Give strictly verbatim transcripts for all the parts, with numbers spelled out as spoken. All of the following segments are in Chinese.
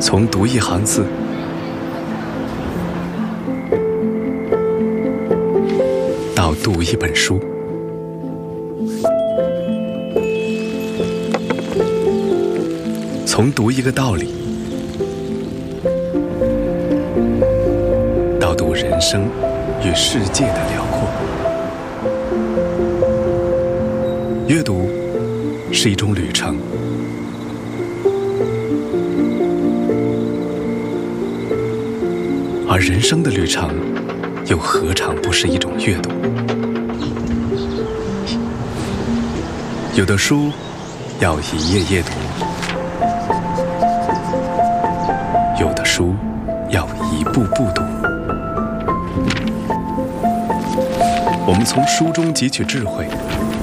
从读一行字到读一本书，从读一个道理到读人生与世界的辽阔。阅读是一种旅程，而人生的旅程又何尝不是一种阅读？有的书要一页页读，有的书要一步步读。我们从书中汲取智慧，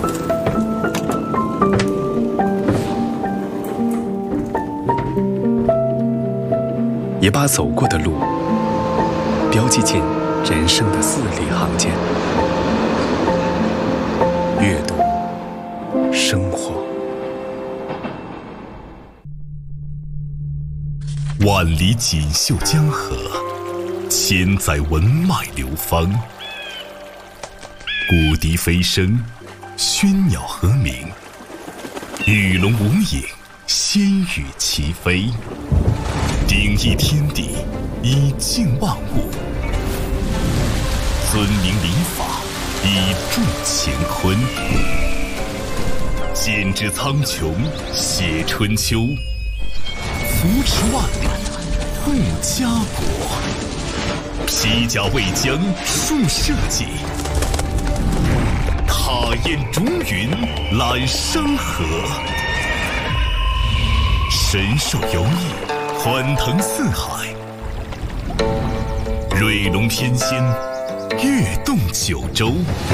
也把走过的路标记进人生的字里行间。阅读，生活。 万里锦绣江河，千载文脉流芳。古笛飞声，喧鸟和鸣，与龙无影，仙羽齐飞。鼎益天地，以静万物；尊明礼法，以助乾坤。剪纸苍穹，写春秋；扶持万里，护家国。披甲为将，树社稷；踏雁逐云，揽山河。神兽游弋，欢腾四海；瑞龙翩跹，跃动九州。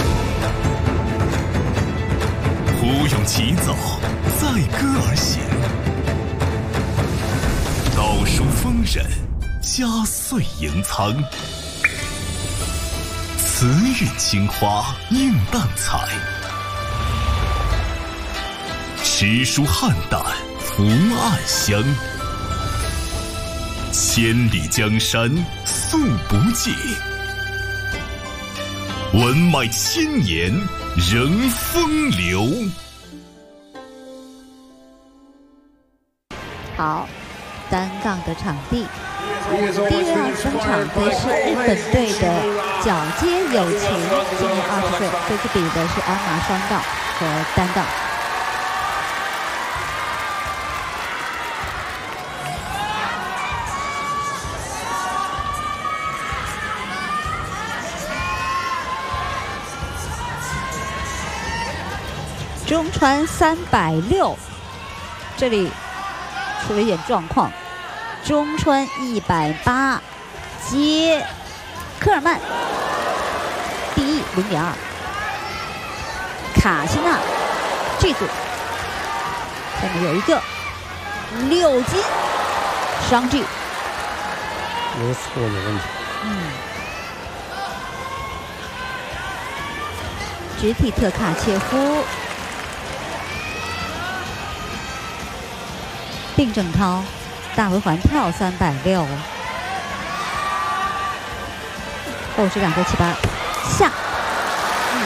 胡勇起早，载歌而行；道书丰稔，家岁盈仓。慈韵青花，映淡彩；诗书汉淡，福暗香。千里江山素不尽，文脉千年仍风流。 好，单杠的场地，第一辆登场的是日本队的角街友情，今年二十岁，这次比的是鞍马双杠和单杠。中川三百六，这里出了一点状况。中川一百八，接科尔曼，第一零点二，卡西纳这组，下面有一个六金双 G， 没错，没问题。 嗯，直体特卡切夫。并正涛，大回环跳三百六，后是两个七八下。嗯，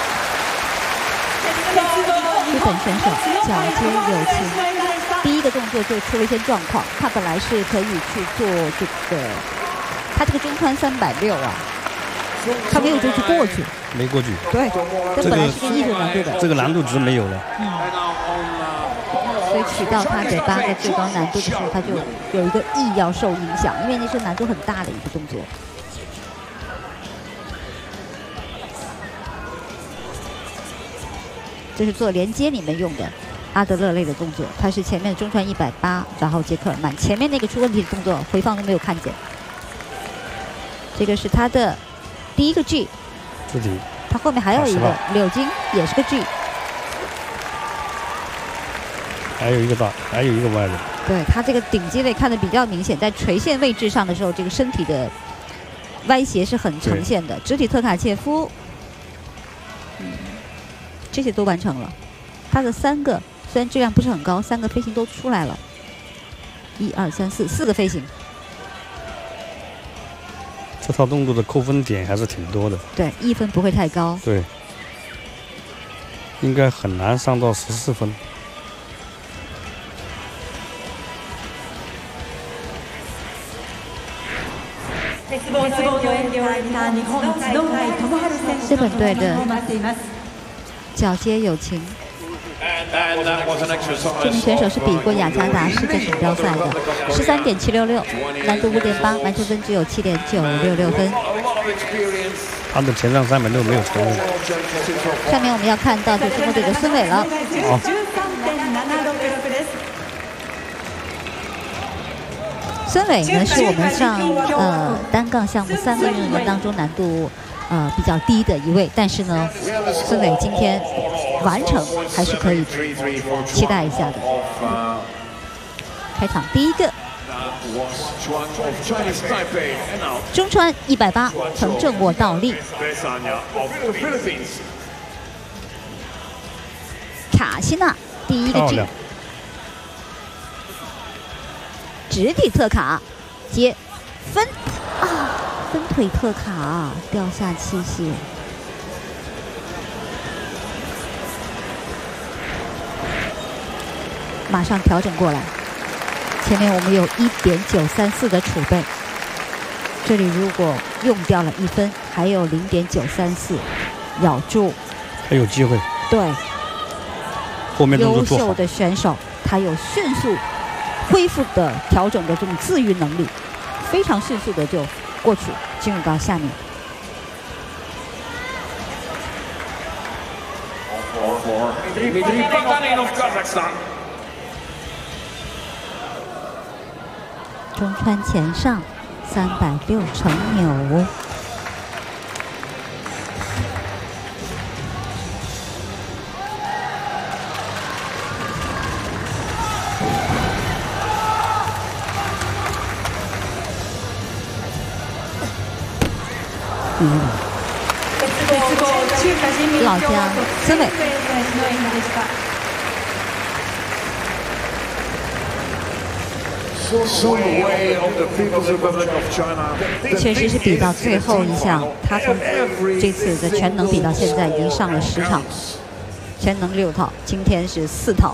日本选手角街友情，第一个动作就出了一些状况。他本来是可以去做这个，他这个中川三百六啊，他没有就去过去， 没过去。 对，这本来是个艺术难度的， 这个难度值没有了。 嗯。所以取到他的八个最高难度的时候，他就有一个意要受影响，因为那是难度很大的一个动作。这是做连接里面用的阿德勒类的动作，他是前面的中川一百八，然后接科尔曼，前面那个出问题的动作回放都没有看见。这个是他的第一个 G， 自己， 他后面还有一个柳金，也是个 G。 还有一个大，还有一个歪的。 对，他这个顶肌位看得比较明显，在垂线位置上的时候，这个身体的歪斜是很呈现的。直体特卡切夫，嗯，这些都完成了。他的三个虽然质量不是很高，三个飞行都出来了。 一二三四，四个飞行。 这套动作的扣分点还是挺多的。 对，一分不会太高。 对，应该很难上到十四分。 日本队的皎洁友情。这名选手是比过雅加达世界锦标赛的，十三点七六六，难度五点八，完成分只有七点九六六分。 他的前上三百六没有成功。 下面我们要看到就是中国队的孙伟了。 好。 孙伟呢是我们上呃单杠项目三个运动员当中难度呃比较低的一位，但是呢，孙伟今天完成还是可以期待一下的。开场第一个，中川一百八，呈正握倒立。卡西娜第一个指。直体特卡，接分啊，分腿特卡掉下器械。马上调整过来，前面我们有一点九三四的储备，这里如果用掉了一分，还有零点九三四，咬住， 还有机会。 对， 后面动作做好。 优秀的选手，他有迅速恢复的调整的这种自愈能力，非常迅速的就过去，进入到下面。中川前上三百六成扭。嗯，老将孙伟，确实是比到最后一项，他从这次的全能比到现在已经上了十场，全能六套，今天是四套。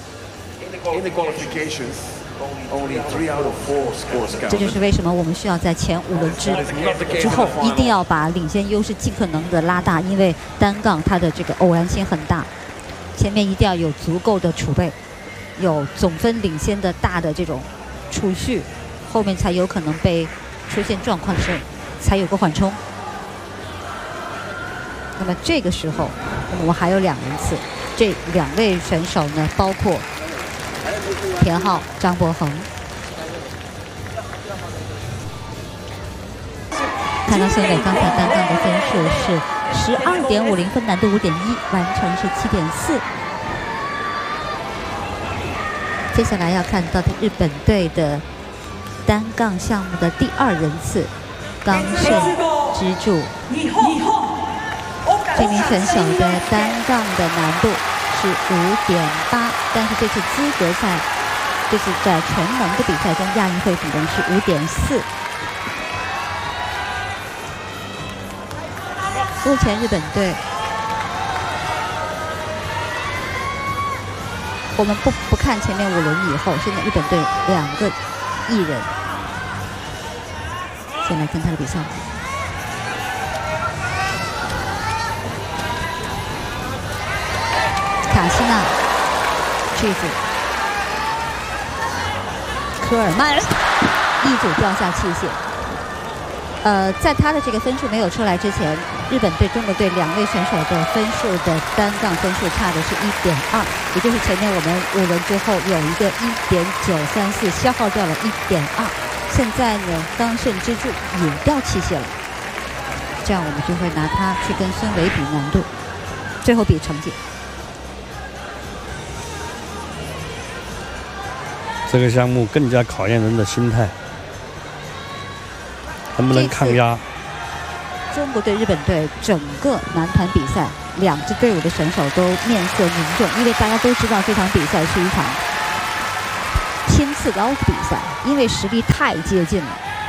这就是为什么我们需要在前五轮之之后一定要把领先优势尽可能的拉大，因为单杠它的这个偶然性很大，前面一定要有足够的储备，有总分领先的大的这种储蓄，后面才有可能被出现状况的时候才有个缓冲。那么这个时候我们还有两人次，这两位选手呢包括田浩、张博恒。看到孙伟刚才单杠的分数是十二点五零分，难度五点一，完成是七点四。接下来要看到的日本队的单杠项目的第二人次，冈胜之助。这名选手的单杠的难度是五点八，但是这次资格赛，这次在全能的比赛中，亚运会比分是五点四。目前日本队，我们不不看前面五轮以后，现在日本队两个艺人，先来看他的比赛。卡西娜、句子、科尔曼一组掉下器械。呃，在他的这个分数没有出来之前，日本队、中国队两位选手的分数的单杠分数差的是一点二，也就是前面我们五轮之后有一个一点九三四消耗掉了一点二，现在呢，冈胜之助也掉器械了，这样我们就会拿他去跟孙伟比难度，最后比成绩。 这个项目更加考验人的心态，能不能抗压？ 中国队、日本队整个男团比赛，两支队伍的选手都面色凝重，因为大家都知道这场比赛是一场拼刺刀比赛，因为实力太接近了。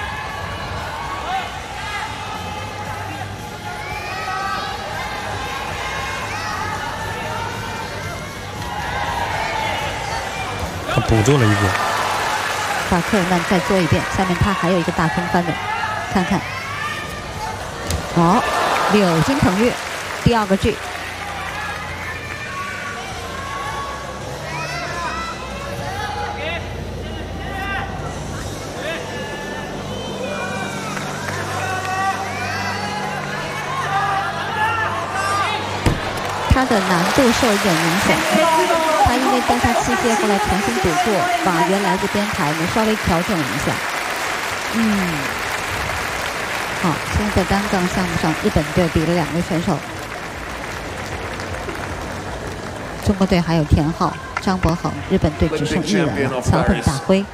他捕捉了一个， 把科尔曼再做一遍，下面他还有一个大空翻的，看看。好，柳金腾跃，第二个 G。他的难度受一点影响，他因为掉下器械，后来重新补做，把原来的编排呢稍微调整了一下。嗯，好，现在在单杠项目上，日本队比了两位选手，中国队还有田浩、张博恒，日本队只剩一人了，桥本大辉。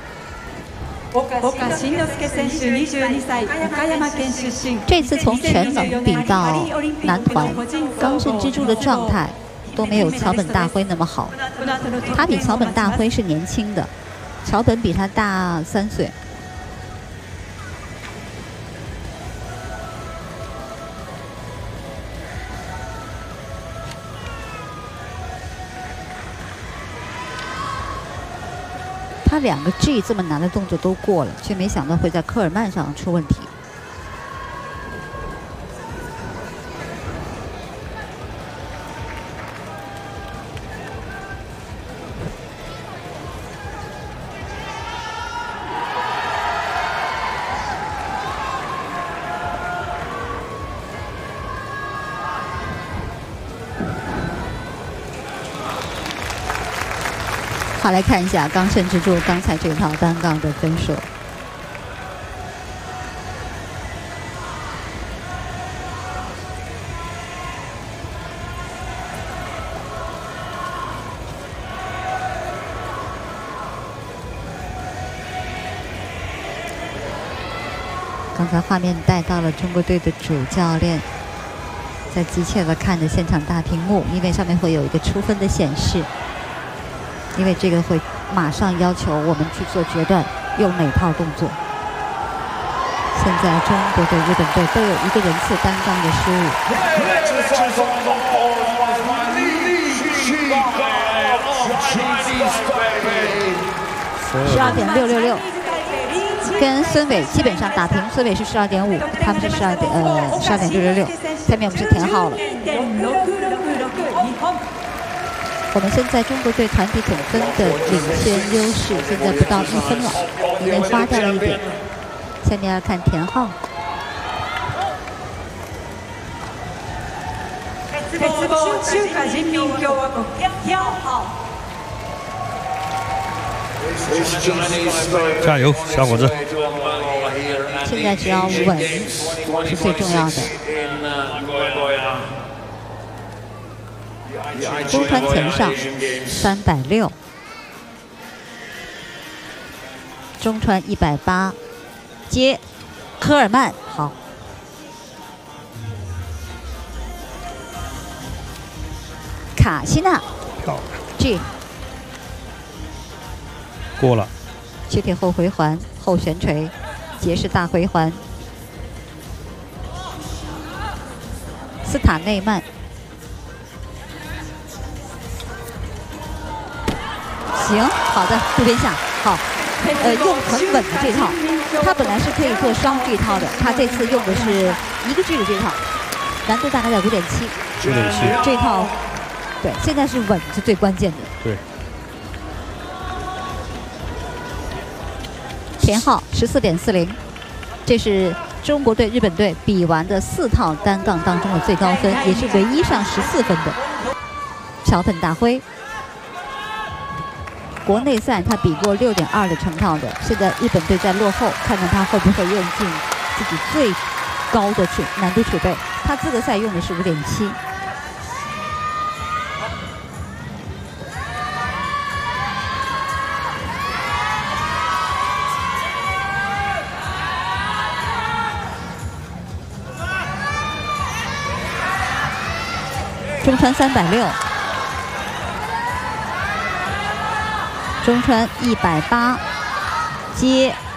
这次从全能比到男团，刚胜之柱的状态都没有桥本大辉那么好。他比桥本大辉是年轻的，桥本比他大三岁。他两个 G 这么难的动作都过了，却没想到会在科尔曼上出问题。好，来看一下刚胜之柱刚才这套单杠的分数。刚才画面带到了中国队的主教练，在急切地看着现场大屏幕，因为上面会有一个出分的显示。因为这个会马上要求我们去做决断，用哪套动作。现在中国队、日本队都有一个人次单杠的失误。十二点六六六，跟孙伟基本上打平，孙伟是十二点五，他们是十二点呃十二点六六六。下面我们是田浩了。我们现在中国队团体总分的领先优势现在不到一分了，因为花掉了一点。下面要看田浩。 加油，小伙子！ 现在只要稳是最重要的。中团前上三百六，中传一百八，接科尔曼好，卡西娜 G 过了， 躯体后回环后旋锤，结式大回环，斯塔内曼。行，好的，渡边下，好，呃，用很稳的这套，他本来是可以做双 G 套的，他这次用的是一个 G 的这套，难度大概在五点七， 五点七， 这套，对，现在是稳是最关键的。 对。 田浩十四点四零，这是中国队、日本队比完的四套单杠当中的最高分，也是唯一上十四分的。桥本大辉。国内赛他比过六点二的成套的，现在日本队在落后，看看他会不会用尽自己最高的储难度储备。他资格赛用的是五点七。中传三百六。 中川一百八，接